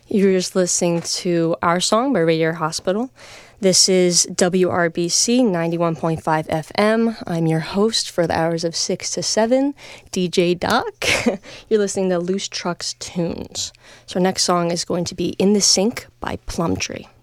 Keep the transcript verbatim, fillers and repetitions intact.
You're just listening to Our Song by Radio Hospital. This is W R B C ninety-one point five F M. I'm your host for the hours of six to seven, D J Doc. You're listening to Loose Trucks Tunes. So our next song is going to be In the Sink by Plumtree.